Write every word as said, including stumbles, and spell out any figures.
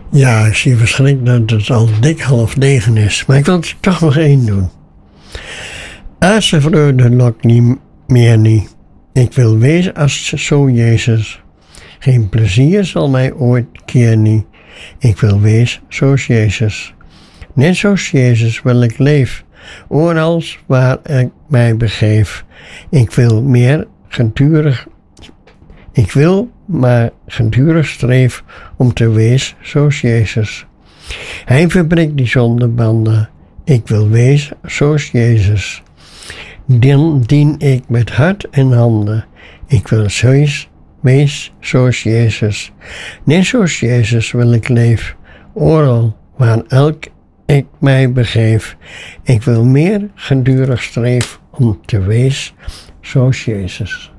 Ja, ik zie verschrikkelijk dat het al dik half negen is, maar ik wil er toch nog één doen. Aardse vreugde lokt niet meer niet. Ik wil wezen als zo Jezus. Geen plezier zal mij ooit keer niet. Ik wil wezen zoals Jezus. Net zoals Jezus wil ik leef, overal waar ik mij begeef. Ik wil meer gedurig, ik wil maar gedurig streef om te wezen zoals Jezus. Hij verbreekt die zondebanden. Ik wil wezen zoals Jezus. Dan dien ik met hart en handen. Ik wil zoals, wees zoals Jezus. Net zoals Jezus wil ik leef, overal waar elk ik mij begeef. Ik wil meer gedurig streef om te wezen zoals Jezus.